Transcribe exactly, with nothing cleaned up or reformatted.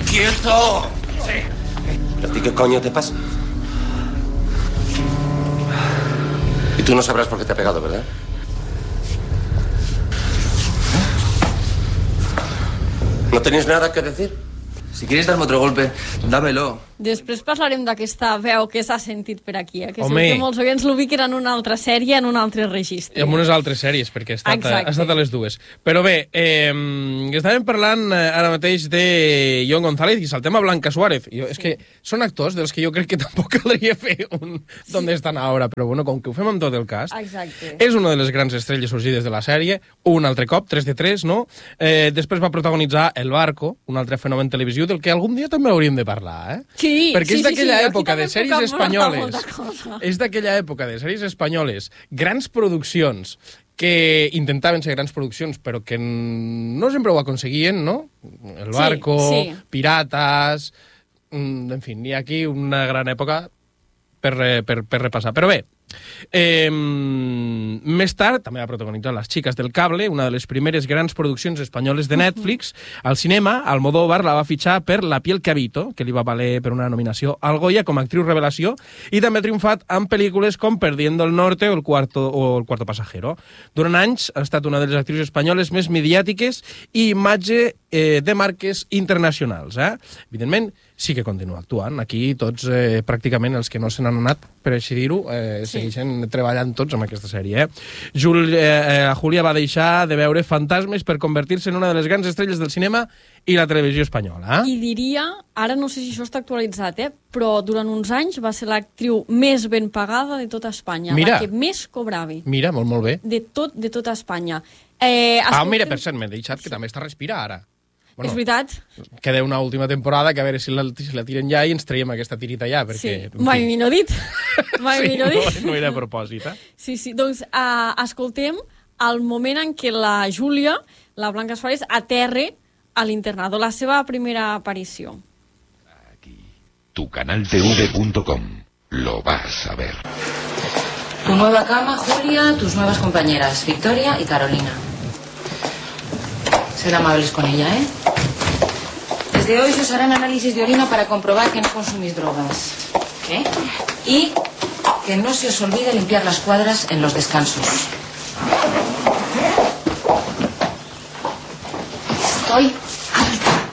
¡Quieto! Sí. ¿A ti qué coño te pasa? Y tú no sabrás por qué te ha pegado, ¿verdad? ¿No tenéis nada que decir? Si quieres darme otro golpe, dámelo. Després parlarem d'aquesta veu que s'ha sentit per aquí, eh? Que Home. sé que molts oients l'ubiquen en una altra sèrie, en un altre registre. En unes altres sèries, perquè ha estat, ha estat a les dues. Però bé, eh, estàvem parlant eh, ara mateix de John González i saltem a Blanca Suárez. Jo, és sí. que són actors dels que jo crec que tampoc caldria fer un sí. d'on estan ara, però bueno, com que ho fem amb tot el cast, Exacte. és una de les grans estrelles sorgides de la sèrie, un altre cop, tres de tres, no? Eh, després va protagonitzar El Barco, un altre fenomen televisiu del que algun dia també hauríem de parlar, eh? Sí, perquè sí, és d'aquella sí, sí. època de sèries espanyoles. És d'aquella època de sèries espanyoles, grans produccions que intentaven ser grans produccions, però que no sempre ho aconseguien, no? El Barco, sí, sí. Pirates... En fi, hi ha aquí una gran època per, per, per repassar. Però bé, eh, més tard també va protagonitzar Las chicas del cable, una de les primeres grans produccions espanyoles de Netflix. Al cinema, Almodóvar la va fitxar per La piel que habito, que li va valer per una nominació al Goya com a actriu revelació, i també ha triomfat en pel·lícules com Perdiendo el norte o El cuarto, o el cuarto pasajero. Durant anys ha estat una de les actrius espanyoles més mediàtiques i imatge eh, de marques internacionals. Eh? Evidentment, sí que continua actuant. Aquí tots, eh, pràcticament, els que no se n'han anat, per així dir-ho, eh, sí. segueixen treballant tots amb aquesta sèrie. Eh? Jul, eh, Julia va deixar de veure fantasmes per convertir-se en una de les grans estrelles del cinema i la televisió espanyola. Eh? I diria, ara no sé si això està actualitzat, eh? però durant uns anys va ser l'actriu més ben pagada de tota Espanya. Mira. La que més cobrava. Mira, molt, molt bé. De tot, de tota Espanya. Eh, ah, mira, per cert, m'he deixat que sí. també està respira ara. Bueno, és veritat. Queda una última temporada que a veure si la, si la tiren ja i ens traiem aquesta tirita ja, perquè... Sí, mai millor dit. Mai sí, millor dit. No, no era a propòsit, eh? Sí, sí, doncs uh, escoltem el moment en què la Júlia, la Blanca Suárez, aterre a l'internat, la seva primera aparició. Aquí, tu canal T V punto com. Lo vas a ver. Tu nueva cama, Julia, tus nuevas compañeras, Victoria y Carolina. Sed amables con ella, ¿eh? Desde hoy se os harán análisis de orina para comprobar que no consumís drogas. ¿Qué? Y que no se os olvide limpiar las cuadras en los descansos. Estoy